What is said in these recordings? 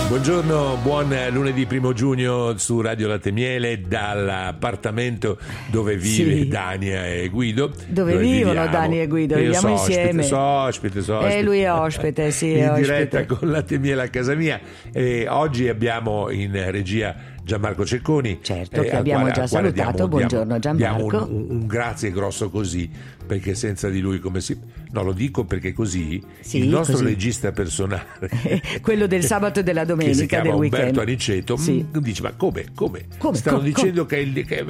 Buongiorno, buon lunedì 1 giugno su Radio Latte Miele dall'appartamento dove vive Dania e Guido. Dove vivono Dania e Guido? Viviamo insieme. Ospite. Lui è ospite, sì, in è ospite. diretta con Latte Miele a casa mia. Oggi abbiamo in regia Gianmarco Cecconi, certo, che abbiamo già salutato. Buongiorno Gianmarco. Diamo un grazie grosso così, perché senza di lui no, lo dico perché così il nostro regista personale quello del sabato e della domenica, che si chiama del weekend, Umberto Aniceto, dice: ma come? Stanno dicendo che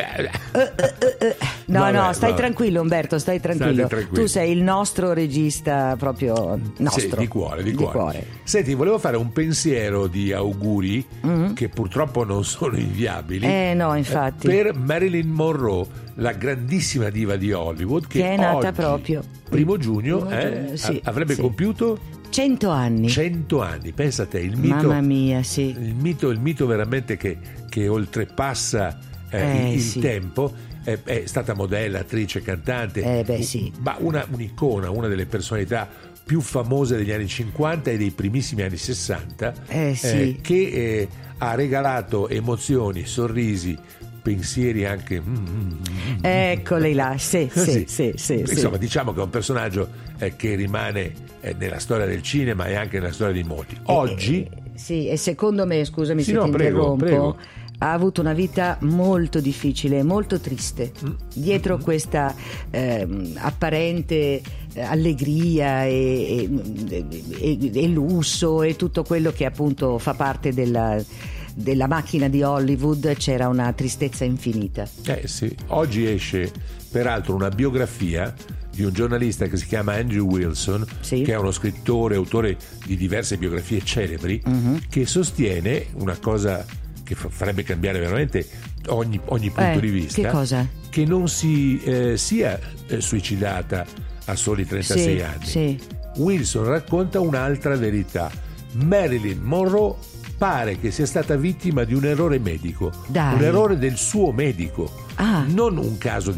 No, stai tranquillo Umberto, stai tranquillo. Tu sei il nostro regista, proprio nostro. Sì, di cuore. Senti, volevo fare un pensiero di auguri che purtroppo non sono inviabili. No, infatti. Per Marilyn Monroe, la grandissima diva di Hollywood, che è nata oggi, proprio 1 giugno, avrebbe compiuto 100 anni. 100 anni, pensa a te, il mito. Mamma mia, sì. Il mito veramente che oltrepassa il tempo. È stata modella, attrice, cantante, ma un'icona, una delle personalità più famose degli anni 50 e dei primissimi anni 60, che ha regalato emozioni, sorrisi, pensieri anche. Eccoli là, sì. Insomma, diciamo che è un personaggio che rimane nella storia del cinema e anche nella storia di molti. Oggi. E secondo me, scusami se ti interrompo. Prego. Ha avuto una vita molto difficile, molto triste. Dietro questa apparente allegria e lusso e tutto quello che appunto fa parte della macchina di Hollywood, c'era una tristezza infinita. Oggi esce peraltro una biografia di un giornalista che si chiama Andrew Wilson, che è uno scrittore, autore di diverse biografie celebri, che sostiene una cosa che farebbe cambiare veramente ogni punto di vista. Che cosa? Che non si sia suicidata a soli 36 anni. Wilson racconta un'altra verità. Marilyn Monroe pare che sia stata vittima di un errore medico. Un errore del suo medico. Non un caso